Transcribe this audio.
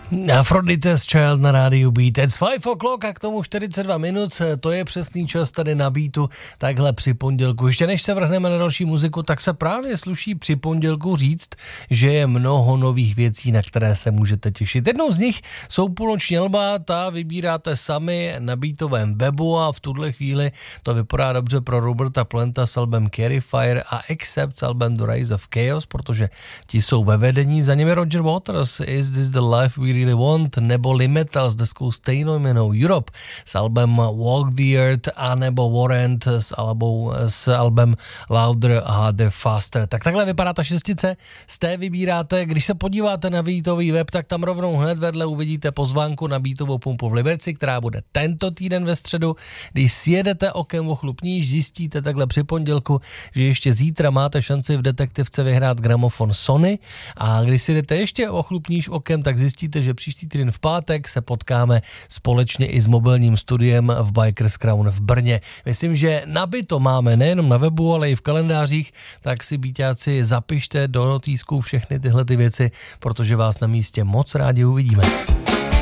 Aphrodite's Child na rádiu Beat. It's 5 o'clock a k tomu 42 minut, to je přesný čas tady na Beatu, takhle při pondělku. Ještě než se vrhneme na další muziku, tak se právě sluší při pondělku říct, že je mnoho nových věcí, na které se můžete těšit. Jednou z nich jsou půlnoční alba, ta vybíráte sami na Beatovém webu a v tuhle chvíli to vypadá dobře pro Roberta Planta s albem Carry Fire a Accept s albem The Rise of Chaos, protože ti jsou ve vedení. Za nimi Roger Waters, Is This the Life We Really Want, nebo Limetal s deskou stejnojmennou Europe s albem Walk the Earth, a nebo Warrant s albem Louder, Harder, Faster. Tak takhle vypadá ta šestice, z té vybíráte. Když se podíváte na Beatový web, tak tam rovnou hned vedle uvidíte pozvánku na Beatovou pumpu v Liberci, která bude tento týden ve středu. Když sjedete okem o chlup níž, zjistíte takhle při pondělku, že ještě zítra máte šanci v detektivce vyhrát gramofon Sony, a když si jdete ještě o chlup níž okem, tak zjistíte, že příští týden v pátek se potkáme společně i s mobilním studiem v Bikers Crown v Brně. Myslím, že nabito máme nejenom na webu, ale i v kalendářích, tak si Beatáci zapište do notýsků všechny tyhle ty věci, protože vás na místě moc rádi uvidíme.